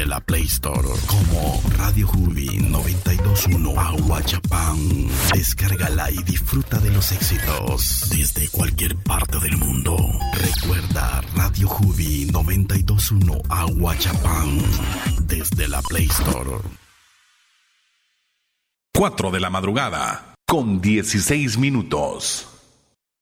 la Play Store como Radio Jubi 921 Aguachapán. Descárgala y disfruta de los éxitos desde cualquier parte del mundo. Recuerda Radio Jubi 921 Aguachapán desde la Play Store. 4 de la madrugada con 16 minutos.